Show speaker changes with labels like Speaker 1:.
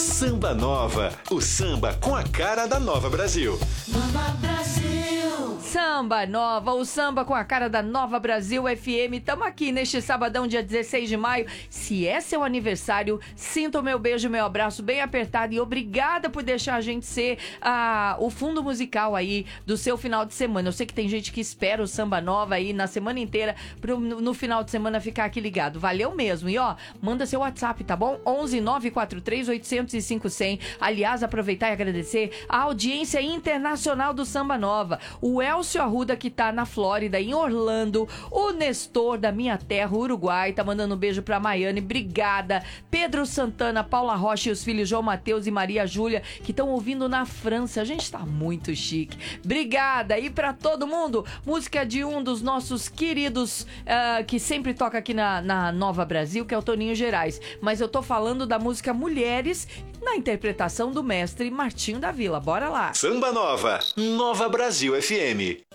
Speaker 1: Samba Nova, o samba com a cara da Nova Brasil.
Speaker 2: Nova Brasil.
Speaker 3: Samba Nova, o samba com a cara da Nova Brasil FM. Tamo aqui neste sabadão, dia 16 de maio. Se é seu aniversário, sinta o meu beijo, meu abraço bem apertado e obrigada por deixar a gente ser o fundo musical aí do seu final de semana. Eu sei que tem gente que espera o Samba Nova aí na semana inteira no final de semana ficar aqui ligado. Valeu mesmo. E ó, manda seu WhatsApp, tá bom? 11 943 805 100. Aliás, aproveitar e agradecer a audiência internacional do Samba Nova. O Elcio Arruda, que tá na Flórida, em Orlando. O Nestor, da minha terra, Uruguai, tá mandando um beijo pra Maiane. Obrigada. Pedro Santana, Paula Rocha e os filhos João Mateus e Maria Júlia, que estão ouvindo na França. A gente tá muito chique. Obrigada. E pra todo mundo, música de um dos nossos queridos que sempre toca aqui na Nova Brasil, que é o Toninho Gerais. Mas eu tô falando da música Mulheres, na interpretação do mestre Martinho da Vila. Bora lá.
Speaker 1: Samba Nova, Nova Brasil FM.